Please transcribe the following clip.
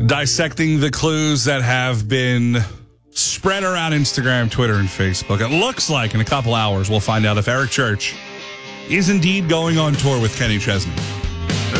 dissecting the clues that have been spread around Instagram, Twitter, and Facebook. It looks like in a couple hours we'll find out if Eric Church is indeed going on tour with Kenny Chesney.